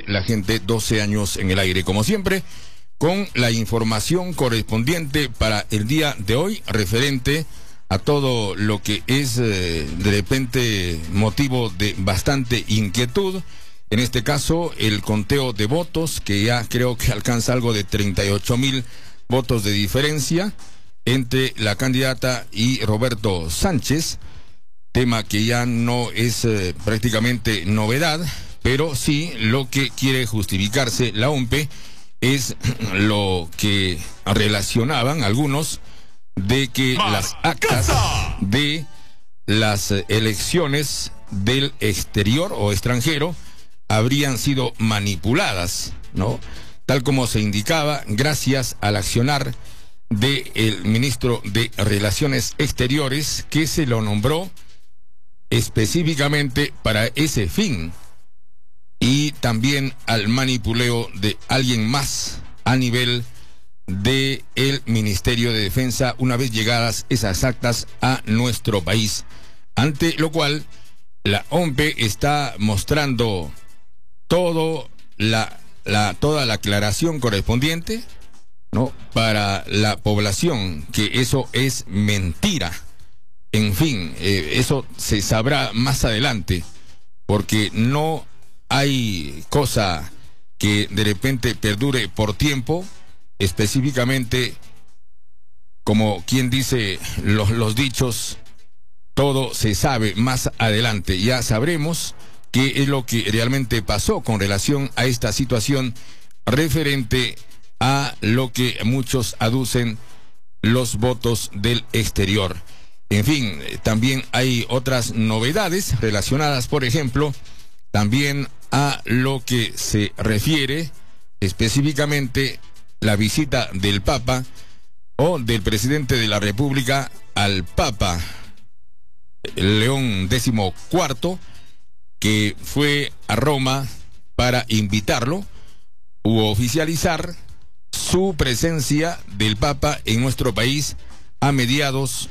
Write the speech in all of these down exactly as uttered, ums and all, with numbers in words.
la gente doce años en el aire. Como siempre, con la información correspondiente para el día de hoy, referente a todo lo que es eh, de repente motivo de bastante inquietud. En este caso, el conteo de votos, que ya creo que alcanza algo de treinta y ocho mil votos de diferencia entre la candidata y Roberto Sánchez, tema que ya no es eh, prácticamente novedad, pero sí lo que quiere justificarse la O M P es lo que relacionaban algunos de que las actas de las elecciones del exterior o extranjero habrían sido manipuladas, ¿no? Tal como se indicaba, gracias al accionar del ministro de Relaciones Exteriores, que se lo nombró específicamente para ese fin, y también al manipuleo de alguien más a nivel de el Ministerio de Defensa una vez llegadas esas actas a nuestro país, ante lo cual la O M P está mostrando todo la, la toda la aclaración correspondiente, ¿no?, para la población, que eso es mentira. En fin, eh, eso se sabrá más adelante, porque no hay cosa que de repente perdure por tiempo, específicamente, como quien dice los, los dichos, todo se sabe más adelante. Ya sabremos qué es lo que realmente pasó con relación a esta situación referente a lo que muchos aducen los votos del exterior. En fin, también hay otras novedades relacionadas, por ejemplo, también a lo que se refiere específicamente la visita del Papa o del presidente de la República al Papa León catorce, que fue a Roma para invitarlo u oficializar su presencia del Papa en nuestro país a mediados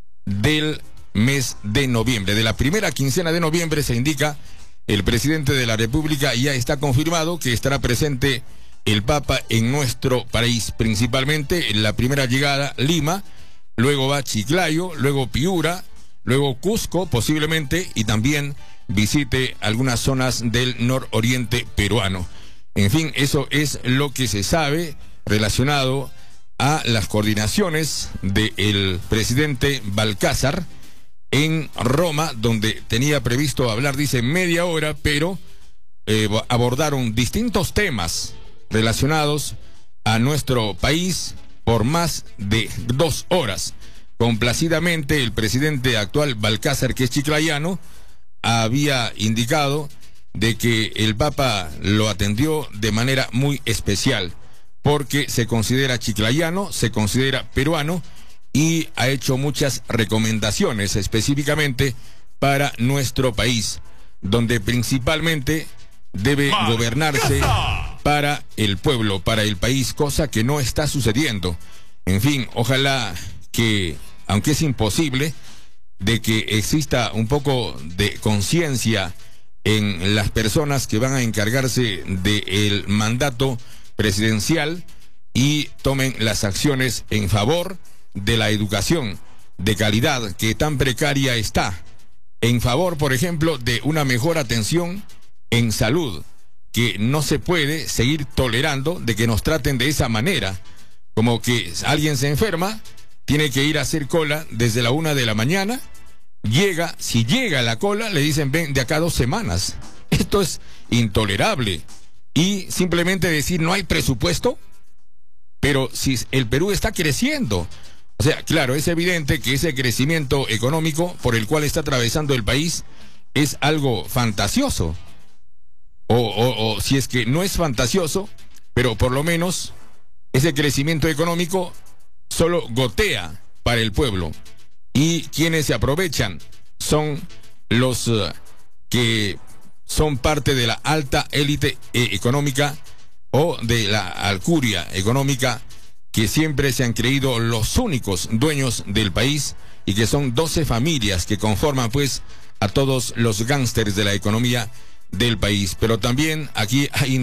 del mes de noviembre. De la primera quincena de noviembre, se indica, el presidente de la República ya está confirmado que estará presente el Papa en nuestro país, principalmente en la primera llegada Lima, luego va Chiclayo, luego Piura, luego Cusco posiblemente, y también visite algunas zonas del nororiente peruano. En fin, eso es lo que se sabe relacionado a las coordinaciones del presidente Balcázar en Roma, donde tenía previsto hablar, dice, media hora, pero eh, abordaron distintos temas relacionados a nuestro país por más de dos horas. Complacidamente, el presidente actual Balcázar, que es chiclayano, había indicado de que el Papa lo atendió de manera muy especial, porque se considera chiclayano, se considera peruano, y ha hecho muchas recomendaciones específicamente para nuestro país, donde principalmente debe gobernarse para el pueblo, para el país, cosa que no está sucediendo. En fin, ojalá que, aunque es imposible, de que exista un poco de conciencia en las personas que van a encargarse del mandato presidencial y tomen las acciones en favor de la educación de calidad, que tan precaria está, en favor, por ejemplo, de una mejor atención en salud, que no se puede seguir tolerando de que nos traten de esa manera, como que alguien se enferma, tiene que ir a hacer cola desde la una de la mañana, llega, si llega a la cola, le dicen ven de acá a dos semanas. Esto es intolerable. Y simplemente decir no hay presupuesto, pero si el Perú está creciendo. O sea, claro, es evidente que ese crecimiento económico por el cual está atravesando el país es algo fantasioso. O, o, o si es que no es fantasioso, pero por lo menos ese crecimiento económico solo gotea para el pueblo. Y quienes se aprovechan son los uh, que son parte de la alta élite eh, económica o de la alcuria económica, que siempre se han creído los únicos dueños del país, y que son doce familias que conforman pues a todos los gángsters de la economía del país. Pero también aquí hay